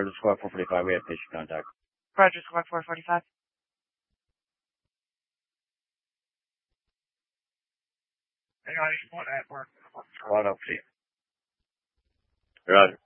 Squad 445, we have patient contact. Roger, Squad 445. Hang on, he's one at work. Squad up to you. Roger.